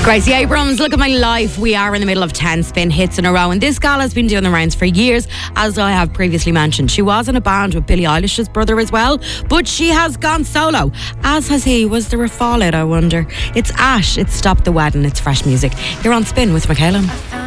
Gracie Abrams, Look at My Life. We are in the middle of 10 spin hits in a row, and this gal has been doing the rounds for years, as I have previously mentioned. She was in a band with Billie Eilish's brother as well, but she has gone solo, as has he. Was there a fallout, I wonder? It's Ash, it's Stop the Wedding, it's fresh music. You're on Spin with Michaela.